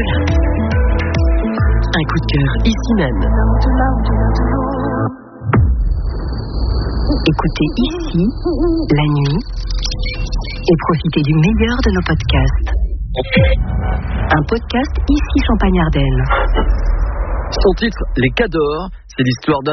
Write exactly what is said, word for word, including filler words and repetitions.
Un coup de cœur ici même. Écoutez ici, la nuit, et profitez du meilleur de nos podcasts. Un podcast ici Champagne-Ardenne. Son titre, Les Cadors, c'est l'histoire d'un